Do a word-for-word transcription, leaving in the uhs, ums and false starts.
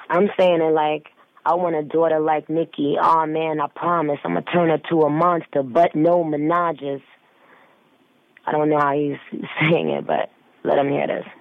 I'm saying it like, I want a daughter like Nicki. Oh man, I promise I'm gonna turn her to a monster, but no Minaj's. I don't know how he's saying it, but let him hear this.